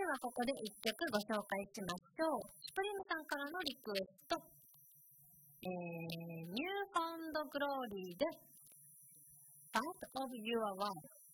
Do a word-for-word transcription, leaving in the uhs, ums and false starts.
はここでいっきょくご紹介しましょう。シュプリームさんからのリクエスト、えー、ニューファウンドグローリーで Part of Your World